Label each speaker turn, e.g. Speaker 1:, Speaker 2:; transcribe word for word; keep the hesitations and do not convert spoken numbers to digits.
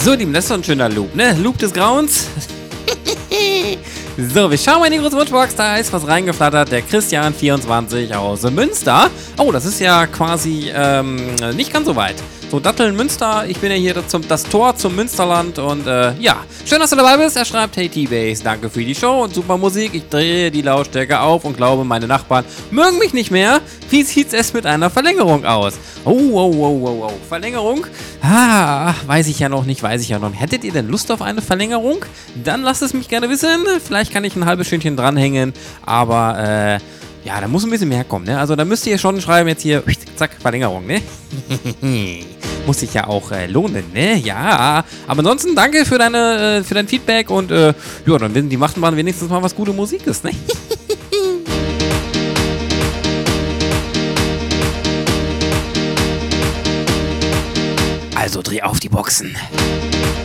Speaker 1: So, Lieben, das ist doch ein schöner Loop, ne? Loop des Grauens. So, wir schauen mal in die große Wunschbox. Da ist was reingeflattert. Der Christian vierundzwanzig aus Münster. Oh, das ist ja quasi ähm, nicht ganz so weit. So, Datteln, Münster. Ich bin ja hier zum, das Tor zum Münsterland. Und äh, ja, schön, dass du dabei bist. Er schreibt, hey T-Base, danke für die Show und super Musik. Ich drehe die Lautstärke auf und glaube, meine Nachbarn mögen mich nicht mehr. Wie sieht's es mit einer Verlängerung aus? Oh, oh, oh, oh, oh. Verlängerung? Ah, weiß ich ja noch nicht, weiß ich ja noch nicht. Hättet ihr denn Lust auf eine Verlängerung? Dann lasst es mich gerne wissen. Vielleicht kann ich ein halbes Stündchen dranhängen. Aber, äh... ja, da muss ein bisschen mehr kommen, ne? Also da müsst ihr schon schreiben jetzt hier, zack, Verlängerung, ne? Muss sich ja auch äh, lohnen, ne? Ja. Aber ansonsten danke für deine, äh, für dein Feedback und äh, ja, dann wissen die Machtmann wenigstens mal, was gute Musik ist, ne? Also dreh auf die Boxen.